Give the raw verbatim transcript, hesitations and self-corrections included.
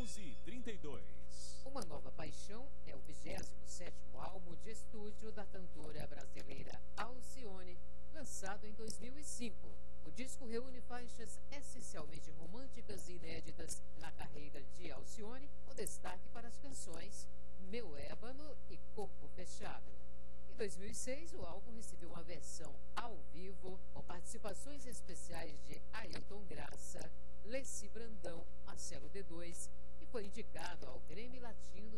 onze e trinta e dois. Uma Nova Paixão é o vigésimo sétimo álbum de estúdio da cantora brasileira Alcione, lançado em dois mil e cinco. O disco reúne faixas essencialmente românticas e inéditas na carreira de Alcione, com destaque para as canções Meu Ébano e Corpo Fechado. Em dois mil e seis, o álbum recebeu uma versão ao vivo, com participações especiais de Ailton Graça, Leci Brandão, Marcelo D dois, e foi indicado ao Grammy Latino